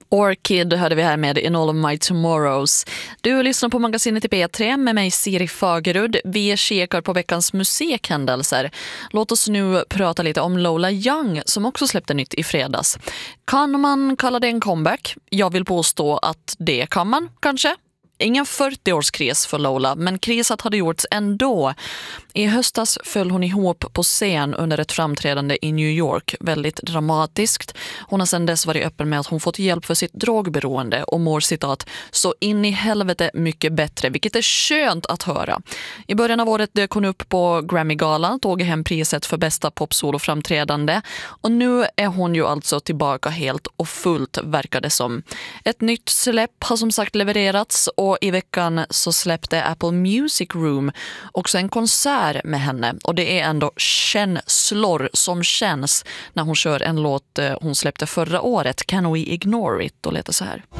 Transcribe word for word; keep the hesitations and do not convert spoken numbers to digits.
Orchid hörde vi här med In All of My Tomorrows. Du lyssnar på magasinet i P tre med mig Siri Fagerud. Vi kikar på veckans musikhändelser. Låt oss nu prata lite om Lola Young som också släppte nytt i fredags. Kan man kalla det en comeback? Jag vill påstå att det kan man kanske. Ingen fyrtio-årskris för Lola, men krisat hade gjorts ändå. I höstas föll hon ihop på scen under ett framträdande i New York. Väldigt dramatiskt. Hon har sedan dess varit öppen med att hon fått hjälp för sitt drogberoende och mår citat så in i helvete mycket bättre, vilket är skönt att höra. I början av året dök hon upp på Grammy-galan, tog hem priset för bästa popsolo-framträdande och nu är hon ju alltså tillbaka helt och fullt, verkar det som. Ett nytt släpp har som sagt levererats och i veckan så släppte Apple Music Room också en konsert med henne. Och det är ändå känslor som känns när hon kör en låt hon släppte förra året, Can We Ignore It, och låter så här.